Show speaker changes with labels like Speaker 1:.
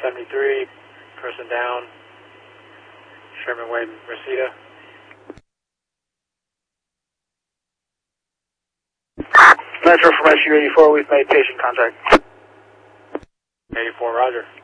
Speaker 1: 73, person down, Sherman Way, Reseda.
Speaker 2: Metro from SU 84, we've made patient contact.
Speaker 1: 84, roger.